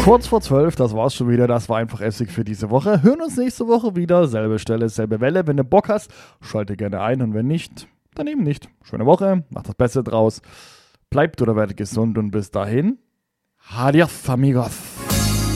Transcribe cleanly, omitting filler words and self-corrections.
Kurz vor 12, das war's schon wieder. Das war einfach Essig für diese Woche. Hören uns nächste Woche wieder. Selbe Stelle, selbe Welle. Wenn du Bock hast, schalte gerne ein. Und wenn nicht, dann eben nicht. Schöne Woche. Macht das Beste draus. Bleibt oder werdet gesund. Und bis dahin. Adios, amigos.